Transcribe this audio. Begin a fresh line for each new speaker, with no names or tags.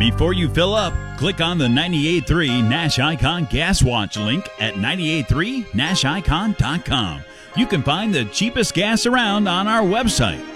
Before you fill up, click on the 98.3 Nash Icon Gas Watch link at 98.3nashicon.com. You can find the cheapest gas around on our website.